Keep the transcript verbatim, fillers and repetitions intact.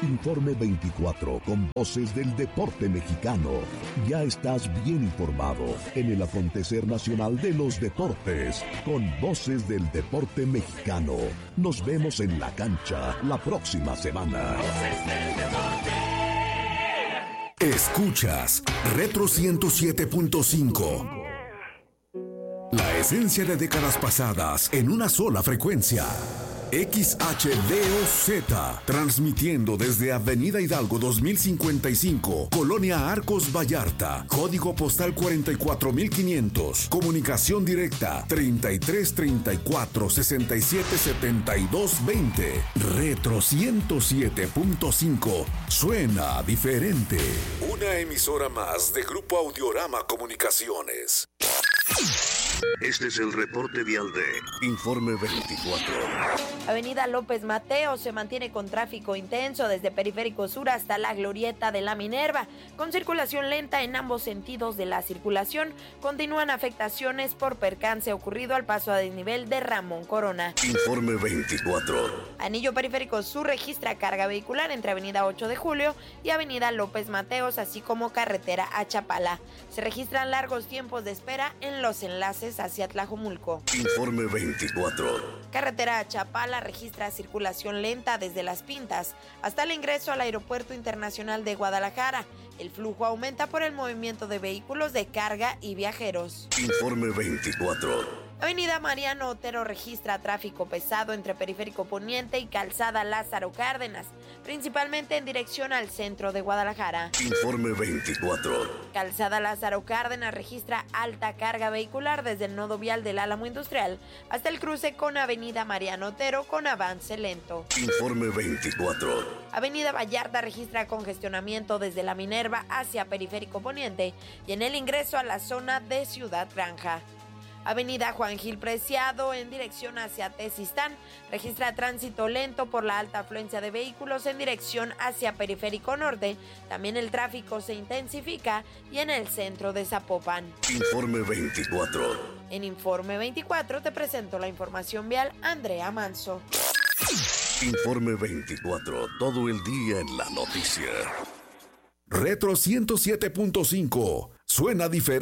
Informe veinticuatro con voces del deporte mexicano. Ya estás bien informado en el acontecer nacional de los deportes con voces del deporte mexicano. Nos vemos en la cancha la próxima semana. Escuchas Retro ciento siete punto cinco. La esencia de décadas pasadas en una sola frecuencia. X H D O Z, transmitiendo desde Avenida Hidalgo dos mil cincuenta y cinco, Colonia Arcos Vallarta, código postal cuarenta y cuatro mil quinientos, comunicación directa treinta y tres treinta y cuatro sesenta y siete setenta y dos veinte. Retro ciento siete punto cinco, suena diferente. Una emisora más de Grupo Audiorama Comunicaciones. Este es el reporte vial de Informe veinticuatro. Avenida López Mateo se mantiene con tráfico intenso desde Periférico Sur hasta la Glorieta de la Minerva, con circulación lenta en ambos sentidos de la circulación. Continúan afectaciones por percance ocurrido al paso a desnivel de Ramón Corona. Informe veinticuatro. Anillo Periférico Sur registra carga vehicular entre Avenida ocho de julio y Avenida López Mateos, así como carretera a Chapala. Se registran largos tiempos de espera en los enlaces hacia Tlajomulco. Informe veinticuatro. Carretera a Chapala registra circulación lenta desde Las Pintas hasta el ingreso al Aeropuerto Internacional de Guadalajara. El flujo aumenta por el movimiento de vehículos de carga y viajeros. Informe veinticuatro. Avenida Mariano Otero registra tráfico pesado entre Periférico Poniente y Calzada Lázaro Cárdenas, principalmente en dirección al centro de Guadalajara. Informe veinticuatro. Calzada Lázaro Cárdenas registra alta carga vehicular desde el nodo vial del Álamo Industrial hasta el cruce con Avenida Mariano Otero con avance lento. Informe veinticuatro. Avenida Vallarta registra congestionamiento desde la Minerva hacia Periférico Poniente y en el ingreso a la zona de Ciudad Granja. Avenida Juan Gil Preciado en dirección hacia Tezistán registra tránsito lento por la alta afluencia de vehículos en dirección hacia Periférico Norte. También el tráfico se intensifica y en el centro de Zapopan. Informe veinticuatro. En Informe veinticuatro te presento la información vial, Andrea Manso. Informe veinticuatro, todo el día en la noticia. Retro ciento siete punto cinco, suena diferente.